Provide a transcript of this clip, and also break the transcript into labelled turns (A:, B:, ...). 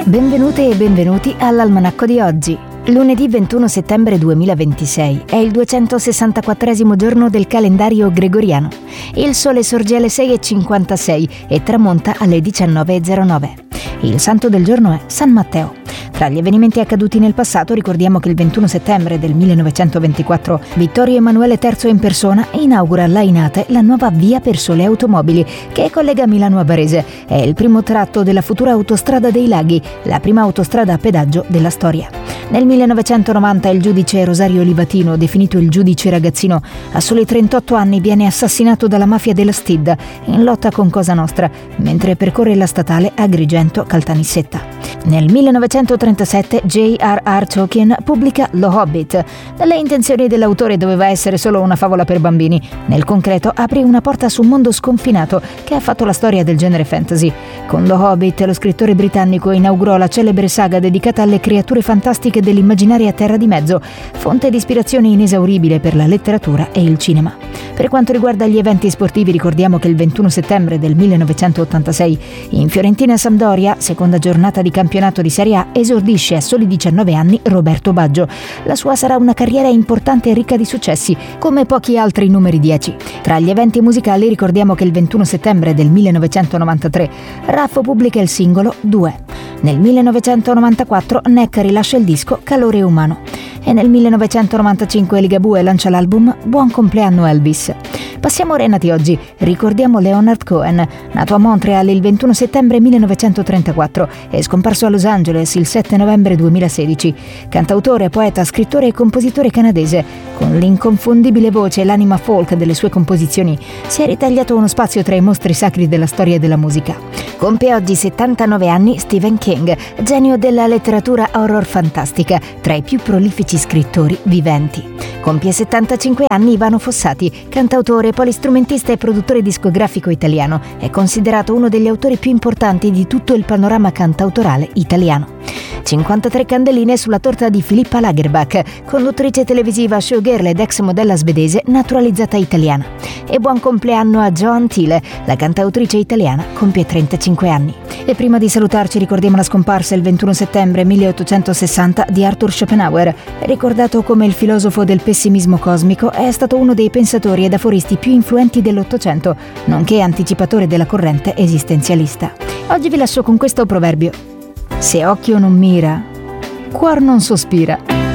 A: Benvenute e benvenuti all'Almanacco di oggi. Lunedì 21 settembre 2026 è il 264esimo giorno del calendario gregoriano. Il sole sorge alle 6:56 e tramonta alle 19:09. Il santo del giorno è San Matteo. Tra gli avvenimenti accaduti nel passato ricordiamo che il 21 settembre del 1924 Vittorio Emanuele III in persona inaugura a Lainate la nuova via per sole automobili che collega Milano a Varese. È il primo tratto della futura autostrada dei laghi, la prima autostrada a pedaggio della storia. Nel 1990 il giudice Rosario Livatino, definito il giudice ragazzino, a soli 38 anni viene assassinato dalla mafia della Stid in lotta con Cosa Nostra, mentre percorre la statale Agrigento-Caltanissetta. Nel 1937 J.R.R. Tolkien pubblica Lo Hobbit. Dalle intenzioni dell'autore doveva essere solo una favola per bambini. Nel concreto aprì una porta su un mondo sconfinato che ha fatto la storia del genere fantasy. Con Lo Hobbit lo scrittore britannico inaugurò la celebre saga dedicata alle creature fantastiche dell'immaginaria Terra di Mezzo, fonte di ispirazione inesauribile per la letteratura e il cinema. Per quanto riguarda gli eventi sportivi ricordiamo che il 21 settembre del 1986 in Fiorentina-Sampdoria, seconda giornata di campionato di Serie A, esordisce a soli 19 anni Roberto Baggio. La sua sarà una carriera importante e ricca di successi, come pochi altri numeri 10. Tra gli eventi musicali ricordiamo che il 21 settembre del 1993 Raffo pubblica il singolo 2. Nel 1994 Neck rilascia il disco Calore Umano e nel 1995 Ligabue lancia l'album Buon compleanno Elvis. Passiamo ora ai nati oggi. Ricordiamo Leonard Cohen, nato a Montreal il 21 settembre 1934 e scomparso a Los Angeles il 7 novembre 2016. Cantautore, poeta, scrittore e compositore canadese, con l'inconfondibile voce e l'anima folk delle sue composizioni, si è ritagliato uno spazio tra i mostri sacri della storia della musica. Compie oggi 79 anni Stephen King, genio della letteratura horror fantastica, tra i più prolifici scrittori viventi. Compie 75 anni Ivano Fossati, cantautore, polistrumentista e produttore discografico italiano. È considerato uno degli autori più importanti di tutto il panorama cantautorale italiano. 53 candeline sulla torta di Filippa Lagerbach, conduttrice televisiva, showgirl ed ex modella svedese naturalizzata italiana. E buon compleanno a Joan Thiele, la cantautrice italiana, compie 35 anni. E prima di salutarci ricordiamo la scomparsa il 21 settembre 1860 di Arthur Schopenhauer. Ricordato come il filosofo del pessimismo cosmico, è stato uno dei pensatori ed aforisti più influenti dell'Ottocento, nonché anticipatore della corrente esistenzialista. Oggi vi lascio con questo proverbio: se occhio non mira, cuor non sospira.